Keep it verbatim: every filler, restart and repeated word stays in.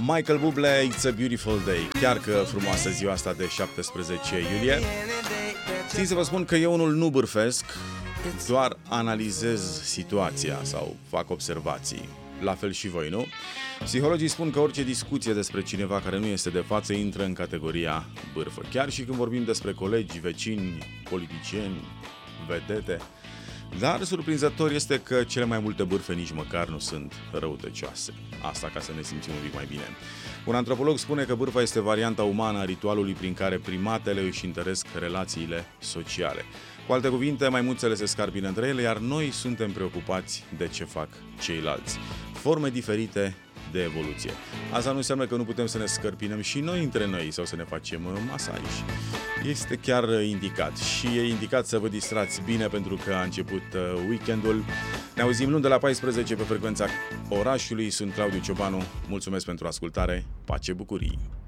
Michael Bublé, It's a Beautiful Day. Chiar că frumoasă ziua asta de șaptesprezece iulie. Țin să vă spun că eu unul nu bârfesc, doar analizez situația sau fac observații. La fel și voi, nu? Psihologii spun că orice discuție despre cineva care nu este de față intră în categoria bârfă. Chiar și când vorbim despre colegi, vecini, politicieni, vedete. Dar surprinzător este că cele mai multe bârfe nici măcar nu sunt răutăcioase. Asta ca să ne simțim un pic mai bine. Un antropolog spune că bârfa este varianta umană a ritualului prin care primatele își întăresc relațiile sociale. Cu alte cuvinte, maimuțele se scarpină între ele, iar noi suntem preocupați de ce fac ceilalți. Forme diferite de evoluție. Asta nu înseamnă că nu putem să ne scărpinăm și noi între noi sau să ne facem masaj. Este chiar indicat și e indicat să vă distrați bine pentru că a început weekendul. Ne auzim luni de la paisprezece pe frecvența orașului. Sunt Claudiu Ciobanu. Mulțumesc pentru ascultare. Pace, bucurii!